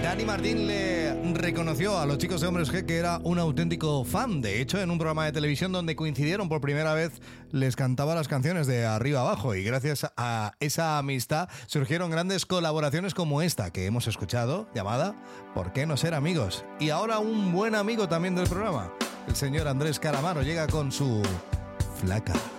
Dani Martín le reconoció a los chicos de Hombres G que era un auténtico fan. De hecho, en un programa de televisión donde coincidieron por primera vez, les cantaba las canciones de arriba abajo. Y gracias a esa amistad surgieron grandes colaboraciones como esta que hemos escuchado, llamada ¿Por qué no ser amigos? Y ahora un buen amigo también del programa, el señor Andrés Calamaro, llega con su Flaca.